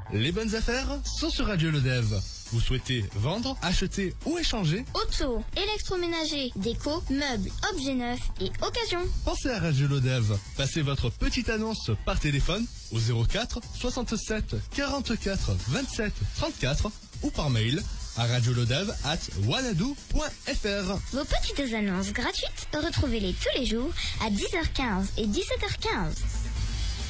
Les bonnes affaires sont sur Radio Lodève. Vous souhaitez vendre, acheter ou échanger? Auto, électroménager, déco, meubles, objets neufs et occasion. Pensez à Radio Lodève. Passez votre petite annonce par téléphone au 04 67 44 27 34 ou par mail à radiolodève@wanadoo.fr. Vos petites annonces gratuites, retrouvez-les tous les jours à 10h15 et 17h15.